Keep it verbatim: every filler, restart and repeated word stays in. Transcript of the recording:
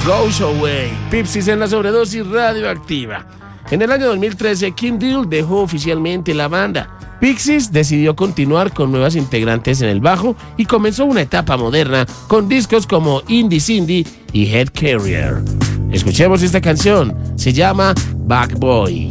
Goes Away, Pixies en la sobredosis radioactiva. En el año dos mil trece, Kim Deal dejó oficialmente la banda. Pixies decidió continuar con nuevas integrantes en el bajo y comenzó una etapa moderna con discos como Indie Cindy y Head Carrier. Escuchemos esta canción, se llama Back Boy.